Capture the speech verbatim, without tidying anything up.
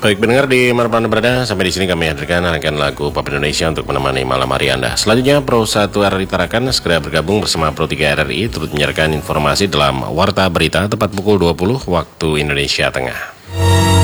Baik pendengar di mana Anda berada, sampai di sini kami hadirkan rangkaian lagu pop Indonesia untuk menemani malam hari Anda. Selanjutnya Pro satu R R I Tarakan segera bergabung bersama Pro tiga R R I turut menyiarkan informasi dalam Warta Berita tepat pukul dua puluh waktu Indonesia Tengah.